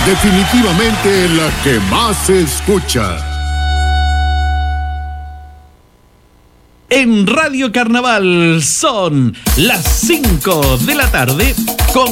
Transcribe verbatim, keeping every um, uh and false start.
definitivamente la que más se escucha. En Radio Carnaval son las cinco de la tarde con